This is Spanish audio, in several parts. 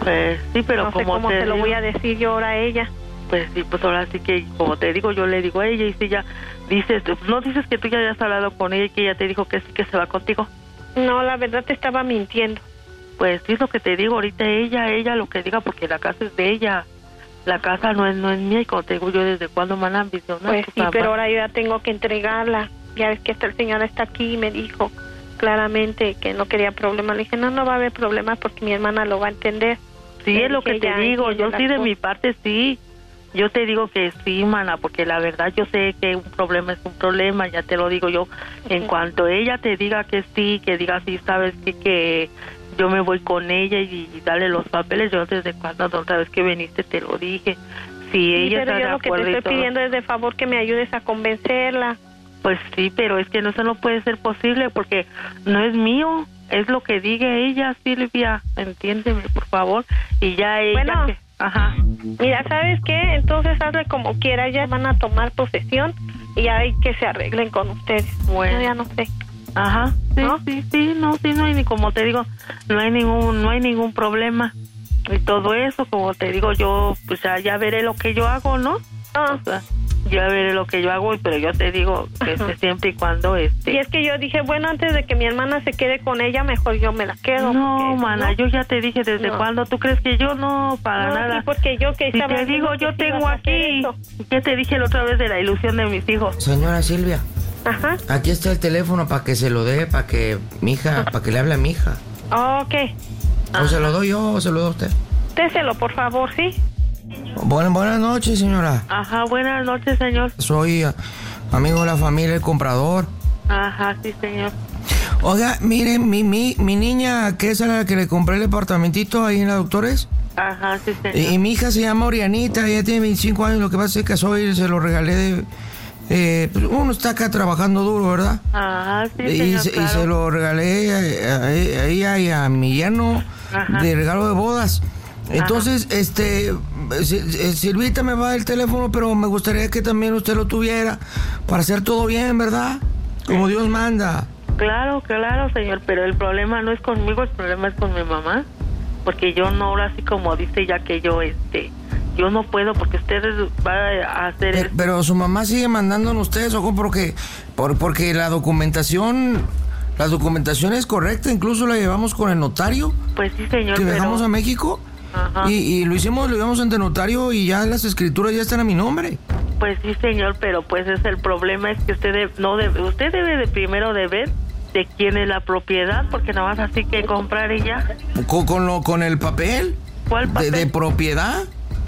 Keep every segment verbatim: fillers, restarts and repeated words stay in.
Pues sí, pero no como sé cómo te se lo digo, voy a decir yo ahora a ella. Pues sí, pues ahora sí que, como te digo, yo le digo a ella y si ella dices, no dices que tú ya hayas hablado con ella y que ella te dijo que sí, que se va contigo. No, la verdad te estaba mintiendo. Pues sí, es lo que te digo, ahorita ella, ella lo que diga, porque la casa es de ella. La casa no es no es mía y como te digo yo, ¿desde cuándo me han ambicionado? Pues sí, pero ahora yo ya tengo que entregarla. Ya ves que esta señora está aquí y me dijo claramente que no quería problemas. Le dije, no, no va a haber problemas porque mi hermana lo va a entender. Sí, Le es lo que dije, te ya digo, entiende yo las sí de cosas. mi parte sí. Yo te digo que sí, mana, porque la verdad yo sé que un problema es un problema, ya te lo digo yo. En Ujú. cuanto ella te diga que sí, que diga sí, sabes que que yo me voy con ella y, y dale los papeles, yo desde cuando la otra vez que viniste te lo dije. Si Sí, ella pero está yo de lo que te acuerdo y estoy todo, pidiendo es de favor que me ayudes a convencerla. pues sí, pero es que no, eso no puede ser posible porque no es mío, es lo que diga ella, Silvia, entiéndeme, por favor. Y ya ella Bueno. que, ajá. Mira, ¿sabes qué? Entonces hazle como quiera, ya van a tomar posesión y hay que se arreglen con ustedes. Bueno. Yo ya no sé. Ajá, sí, ¿No? sí, sí, no, sí, no hay ni, como te digo, no hay ningún, no hay ningún problema. Y todo eso, como te digo, yo, pues ya, ya veré lo que yo hago, ¿no? Ah. O sea, ya veré lo que yo hago, pero yo te digo que este, siempre y cuando, este... Y es que yo dije, bueno, antes de que mi hermana se quede con ella, mejor yo me la quedo. No, porque, mana, ¿no? yo ya te dije desde No. cuándo, ¿tú crees que yo no, para No, nada? sí, porque yo que Si estaba te digo, viendo yo que sí tengo ibas a hacer aquí, eso. ¿qué te dije la otra vez de la ilusión de mis hijos? Señora Silvia, Ajá. aquí está el teléfono para que se lo dé, para que mi hija, para que le hable a mi hija. Ok. O se lo doy yo o se lo doy a usted. Déselo, por favor, ¿sí? Buenas, buenas noches, señora. Ajá, buenas noches, señor. Soy uh, amigo de la familia El Comprador. Ajá, sí, señor. Oiga, mire, mi, mi, mi niña, que es a la que le compré el departamentito ahí en la Doctores, Ajá, sí, señor. y, y mi hija se llama Orianita, ella tiene veinticinco años, lo que pasa es que casó y se lo regalé de... Eh, pues uno está acá trabajando duro, ¿verdad? Ajá, sí, y, señor, se, claro. y se lo regalé a, a- a ella y a mi yerno Ajá. de regalo de bodas. Entonces, este, Si- eh, Silvita me va el teléfono, pero me gustaría que también usted lo tuviera para hacer todo bien, ¿verdad? Como Dios manda. Claro, claro, señor, pero el problema no es conmigo, el problema es con mi mamá, porque yo no, ahora sí como dice ya que yo, este, yo no puedo porque ustedes van a hacer Pe- eso. Pero su mamá sigue mandándonos ustedes, ojo, porque, por, porque la documentación, la documentación es correcta, incluso la llevamos con el notario, Pues sí, señor, que pero... viajamos a México. Ajá. Y, y lo hicimos, lo llevamos ante notario y ya las escrituras ya están a mi nombre. Pues sí, señor, pero pues es el problema es que usted de- no debe, usted debe de primero de ver de quién es la propiedad, porque nada más así que comprar y ya. Con, con, lo, con el papel, ¿Cuál de, papel? de propiedad,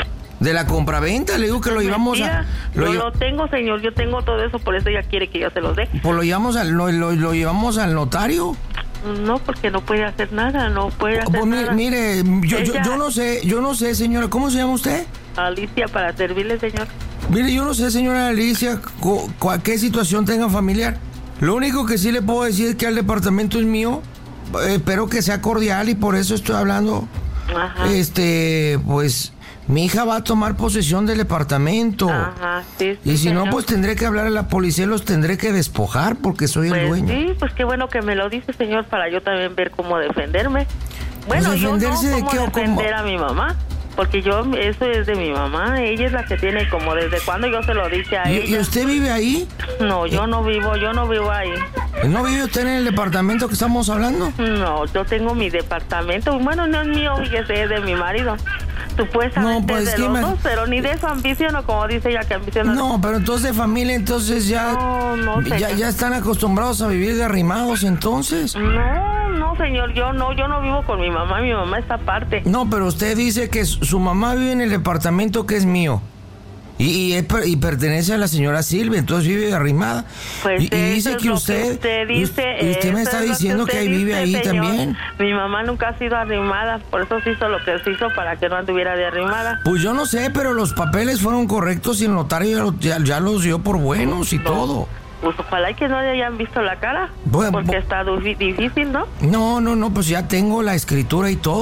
de la compraventa, le digo que lo llevamos a... Mentira, Lo, yo lle- lo tengo, señor, yo tengo todo eso, por eso ella quiere que yo se los dé. pues lo llevamos al, lo, lo- lo llevamos al notario. No, porque no puede hacer nada, no puede hacer Pues mi- nada. mire, yo, yo, Ella- yo no sé, yo no sé, señora, ¿cómo se llama usted? Alicia, para servirle, señor. Mire, yo no sé, señora Alicia, cu- cu- qué situación tenga familiar. Lo único que sí le puedo decir es que el departamento es mío. Eh, espero que sea cordial y por eso estoy hablando. Ajá. Este, pues, mi hija va a tomar posesión del departamento. Ajá, sí, sí, Y si no, señor. pues tendré que hablar a la policía y los tendré que despojar porque soy el Pues dueño. sí, pues qué bueno que me lo dice, señor, para yo también ver cómo defenderme. Bueno, yo no, ¿defenderse de cómo qué o cómo? defender a mi mamá, porque yo, eso es de mi mamá, ella es la que tiene como desde cuando yo se lo dije a ¿Y, ella. y usted vive ahí? No, yo no vivo, yo no vivo ahí. ¿No vive usted en el departamento que estamos hablando? No, yo tengo mi departamento, bueno, no es mío, fíjese, es de mi marido. Supuestamente No, pues, es de ¿qué los me- dos, pero ni de eso ambiciono, como dice ella que ambiciona. No, pero entonces de familia, entonces ya, No, no, ya, señor. ya están acostumbrados a vivir de arrimados, entonces. No, no, señor, yo no, yo no vivo con mi mamá, mi mamá está aparte. No, pero usted dice que su su mamá vive en el departamento que es mío. Y, y, es per- y pertenece a la señora Silvia, entonces vive de arrimada. Pues y, y eso dice es que lo usted, usted dice, y usted me eso está es lo diciendo usted que, ahí vive dice, ahí señor. también. Mi mamá nunca ha sido arrimada, por eso se hizo lo que se hizo para que no anduviera de arrimada. Pues yo no sé, pero los papeles fueron correctos y el notario ya, lo- ya- ya los dio por buenos y todo. Pues ojalá y que no le hayan visto la cara, Bueno, porque bu- está du- difícil, ¿no? No, no, no, pues ya tengo la escritura y todo.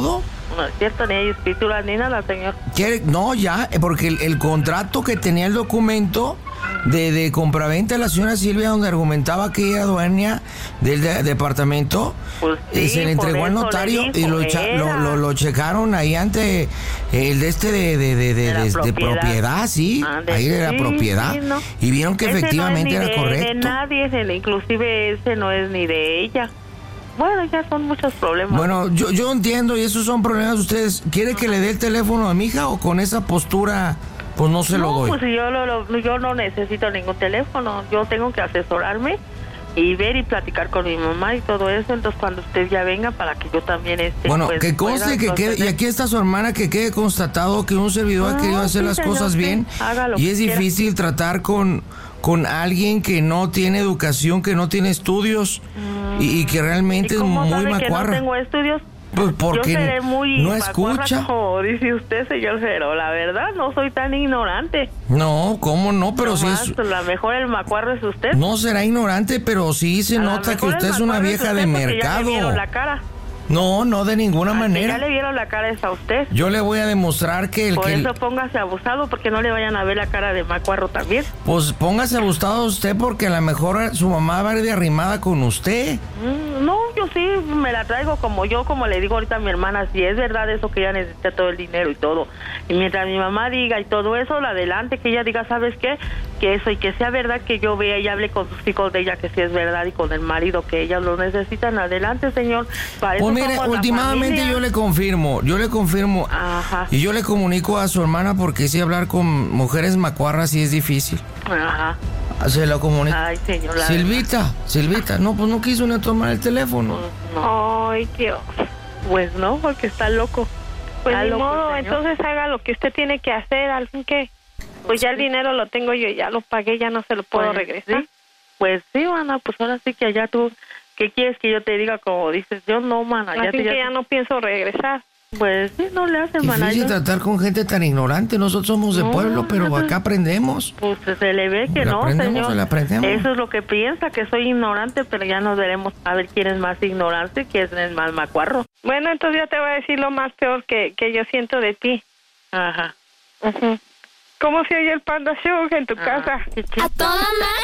No es cierto, ni hay escrituras ni nada, señor. ¿Quiere? No, ya, porque el, el contrato que tenía el documento de, de compraventa de la señora Silvia, donde argumentaba que era dueña del de, departamento, pues sí, eh, se le entregó al notario dijo, y lo, cha, lo, lo, lo checaron ahí ante el de este de, de, de, de, de, de, propiedad. de propiedad, sí, ah, de, ahí de la sí, propiedad, sí, no. Y vieron que ese efectivamente no es era de, correcto. De nadie, inclusive ese no es ni de ella. Bueno, ya son muchos problemas. Bueno, yo, yo entiendo, y esos son problemas de ustedes. ¿Quiere que le dé el teléfono a mi hija o con esa postura, pues no se no, lo doy? Pues yo, lo, lo, yo no necesito ningún teléfono. Yo tengo que asesorarme y ver y platicar con mi mamá y todo eso. Entonces, cuando usted ya venga, para que yo también esté. Bueno, pues, que conste que quede, y aquí está su hermana, que quede constatado que un servidor no, ha querido hacer sí, las señor, cosas sí. bien. Y es difícil quiera. tratar con... con alguien que no tiene educación, que no tiene estudios mm. y, y que realmente es muy macuarra. Que no tengo estudios? Pues porque yo seré muy no escucha. Como dice usted, señor Cero, la verdad no soy tan ignorante. No, ¿cómo no? Pero no sí más, es... La mejor el macuarro es usted. No será ignorante, pero sí se a nota que usted es una vieja de mercado. Ya le vieron la cara. No, no, de ninguna a manera. Ya le vieron la cara esa a usted. Yo le voy a demostrar que el Por que... eso póngase abusado, porque no le vayan a ver la cara de macuarro también. Pues póngase abusado usted, porque a lo mejor su mamá va a ir de arrimada con usted. Mm, no, yo sí me la traigo como yo, como le digo ahorita a mi hermana, si es verdad eso que ella necesita todo el dinero y todo. Y mientras mi mamá diga y todo eso, la adelante, que ella diga, ¿sabes qué? Que eso, y que sea verdad, que yo vea y hable con sus hijos de ella, que sí es verdad, y con el marido, que ellas lo necesitan. Adelante, señor. Para pues mire, últimamente yo le confirmo, yo le confirmo. Ajá. Y yo le comunico a su hermana, porque sí, hablar con mujeres macuarras sí es difícil. Ajá. Se lo comunico. Ay, señor. Silvita, verdad. Silvita, no, pues no quiso ni tomar el teléfono. No. Ay, Dios. Pues no, porque está loco. Pues está ni loco, modo, señor. Entonces haga lo que usted tiene que hacer, al fin que... Pues ya el dinero lo tengo yo, ya lo pagué, ya no se lo puedo pues, regresar. Sí. Pues sí, mana, pues ahora sí que allá tú... ¿Qué quieres que yo te diga? Como dices, yo no, mana. Así ya te, que ya, ya no pienso regresar. Pues sí, no le hacen, mana. Difícil tratar con gente tan ignorante. Nosotros somos de no, pueblo, pero no, acá aprendemos. Pues se le ve que ¿Le no, aprendemos, señor. ¿le aprendemos? Eso es lo que piensa, que soy ignorante, pero ya nos veremos a ver quién es más ignorante, quién es el más macuarro. Bueno, entonces ya te voy a decir lo más peor que, que yo siento de ti. Ajá. Ajá. ¿Cómo se oye el Panda Show en tu ah, casa? ¡A toda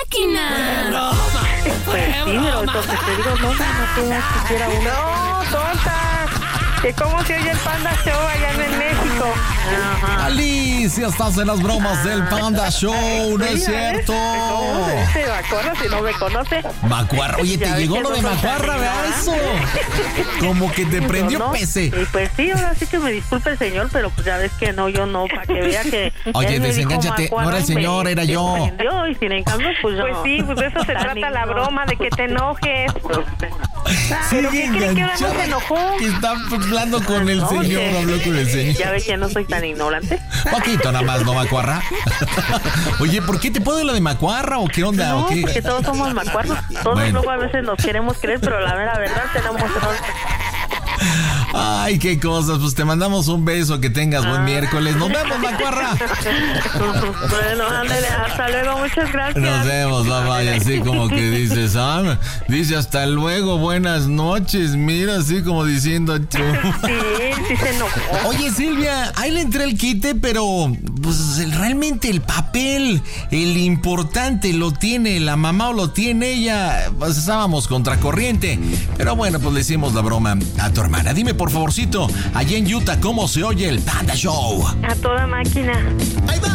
máquina! Pues sí, pero entonces te digo, no, no tengas siquiera uno. No, tonta. ¿Que cómo se oye el Panda Show allá en México? Ajá. Alicia, estás en las bromas del Panda Show, ¿no es cierto? ¿Cómo se dice Macuarra si no me conoce? Macuarra, oye, te llegó lo de Macuarra, vea eso. Como que te prendió no, pese. Y pues sí, ahora sí que me disculpe el señor, pero pues ya ves que no, yo no, para que vea que... Oye, desengáñate, no era el señor, era yo. Prendió, y sin en cambio, pues, pues no. sí, pues de eso se trata la broma, de que te enojes. Sigue ¿Qué cree que ahora no se enojó? Que está hablando con el no, señor, que, habló con el señor. Ya ves que no soy tan ignorante. Poquito nada más, ¿no, Macuarra? Oye, ¿por qué te puedo la de Macuarra o qué onda? No, ¿o qué? porque todos somos macuarros. Todos bueno. Luego a veces nos queremos creer, pero la verdad, verdad tenemos... Ay, qué cosas. Pues te mandamos un beso, que tengas buen ah. miércoles. Nos vemos, Macuarra. Bueno, ándale, hasta luego, muchas gracias. Nos vemos, bye bye. Así como que dices, ah, dice hasta luego, buenas noches. Mira, así como diciendo. Sí, sí se enojó. Oye, Silvia, ahí le entré el quite, pero pues realmente el papel, el importante lo tiene la mamá o lo tiene ella. Pues estábamos contracorriente. Pero bueno, pues le hicimos la broma a tu hermana. Dime, por favorcito, allá en Utah, ¿cómo se oye el Panda Show? A toda máquina. Ahí va.